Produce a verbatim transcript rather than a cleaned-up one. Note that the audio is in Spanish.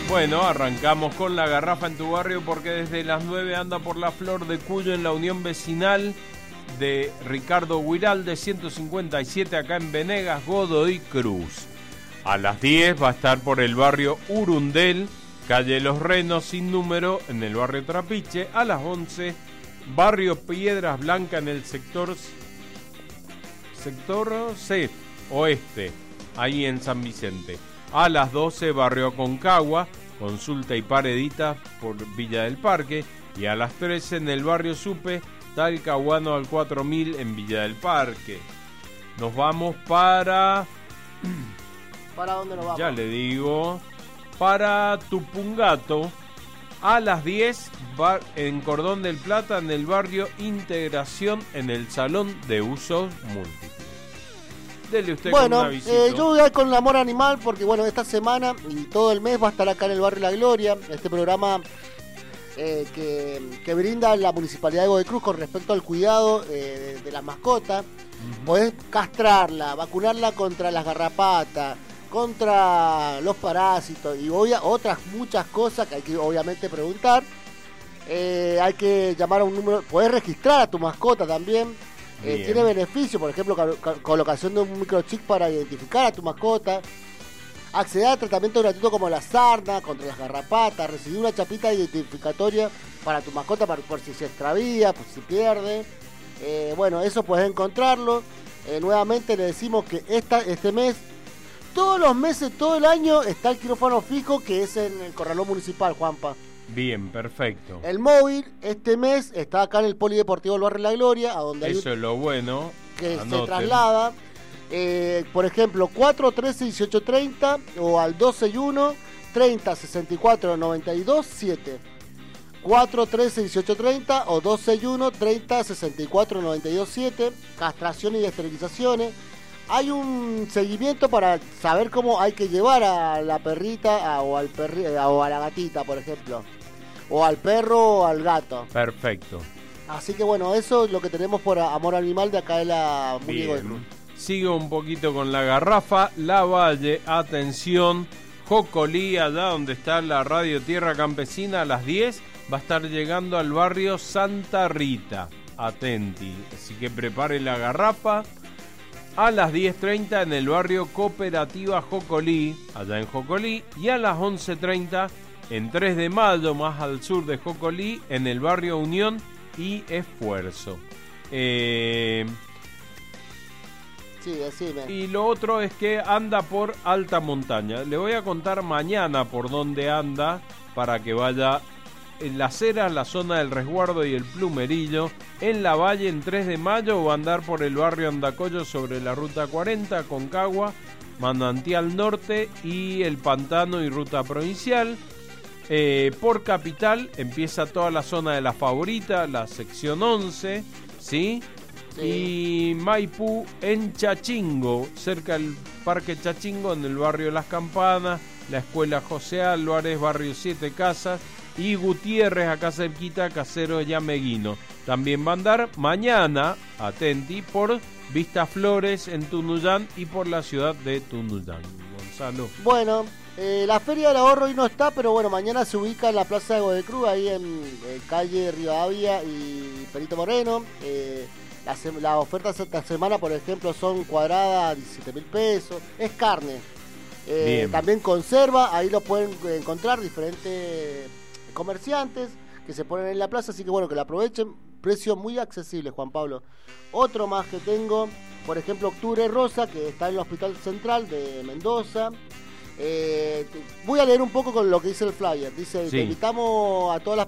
Bueno, arrancamos con La Garrafa en tu barrio porque desde las nueve anda por la Flor de Cuyo en la Unión Vecinal de Ricardo Guiralde, ciento cincuenta y siete, acá en Venegas, Godoy Cruz. A las diez va a estar por el barrio Urundel, calle Los Renos, sin número, en el barrio Trapiche. A las once, barrio Piedras Blancas, en el sector, sector C, oeste, ahí en San Vicente. A las doce, barrio Aconcagua, Consulta y Paredita por Villa del Parque. Y a las trece, en el barrio Supe, Talcahuano al cuatro mil, en Villa del Parque. Nos vamos para... ¿Para dónde nos vamos? Ya le digo, para Tupungato, a las diez, bar, en Cordón del Plata, en el barrio Integración, en el Salón de Usos Múltiples. Dele usted bueno, con una visita. Eh, yo voy a ir con el amor animal porque, bueno, esta semana y todo el mes va a estar acá en el barrio La Gloria, este programa eh, que, que brinda la Municipalidad de Godoy Cruz con respecto al cuidado eh, de, de las mascotas. Uh-huh. Podés castrarla, vacunarla contra las garrapatas, contra los parásitos y obvia, otras muchas cosas que hay que obviamente preguntar. Eh, hay que llamar a un número, podés registrar a tu mascota también. Eh, tiene beneficio, por ejemplo, colocación de un microchip para identificar a tu mascota, acceder a tratamiento gratuito como la sarna contra las garrapatas, recibir una chapita identificatoria para tu mascota por, por si se extravía, por si pierde. Eh, bueno, eso puedes encontrarlo. Eh, nuevamente le decimos que esta, este mes, todos los meses, todo el año, está el quirófano fijo que es en el Corralón Municipal, Juanpa. Bien, perfecto. El móvil este mes está acá en el Polideportivo del Barrio La Gloria, a donde eso hay un, es lo bueno. Que Anoten. se traslada, eh, por ejemplo, cuatro trece dieciocho treinta o al doce y uno treinta sesenta y cuatro noventa y dos siete. cuatro trece dieciocho treinta o doce y uno treinta sesenta y cuatro noventa y dos siete. Castraciones y esterilizaciones. Hay un seguimiento para saber cómo hay que llevar a la perrita a, o, al perri, a, o a la gatita, por ejemplo. O al perro o al gato. Perfecto. Así que bueno, eso es lo que tenemos por Amor Animal de acá de la Bien. De Cruz. Sigo un poquito con La Garrafa, La Valle, atención, Jocolí, allá donde está la Radio Tierra Campesina, a las diez va a estar llegando al barrio Santa Rita. Atenti. Así que prepare La Garrafa. A las diez treinta en el barrio Cooperativa Jocolí, allá en Jocolí. Y a las once treinta en tres de mayo, más al sur de Jocolí, en el barrio Unión y Esfuerzo. Eh... Sí, decime. Y lo otro es que anda por alta montaña. Le voy a contar mañana por dónde anda para que vaya en Las Heras, la zona del Resguardo y el Plumerillo. En La Valle, en tres de mayo, va a andar por el barrio Andacollo sobre la ruta cuarenta, Concagua, Manantial Norte y el Pantano y ruta provincial. Eh, por Capital empieza toda la zona de La Favorita, la sección once, ¿sí? Sí. Y Maipú en Chachingo, cerca del Parque Chachingo, en el barrio Las Campanas, la escuela José Álvarez, barrio Siete Casas, y Gutiérrez, acá cerquita, Casero Yameguino. También va a andar mañana, atenti, por Vista Flores en Tunuyán y por la ciudad de Tunuyán. Gonzalo. Bueno, eh, la Feria del Ahorro hoy no está, pero bueno, mañana se ubica en la Plaza de Godoy Cruz, ahí en eh, calle Rivadavia y Perito Moreno. Eh, la, la oferta de esta semana, por ejemplo, son cuadradas diecisiete mil pesos, es carne. Eh, también conserva, ahí lo pueden encontrar diferentes comerciantes que se ponen en la plaza, así que bueno, que la aprovechen, precio muy accesible, Juan Pablo. Otro más que tengo, por ejemplo, Octubre Rosa, que está en el Hospital Central de Mendoza. Eh, voy a leer un poco con lo que dice el flyer. Dice, sí. Te invitamos a todas las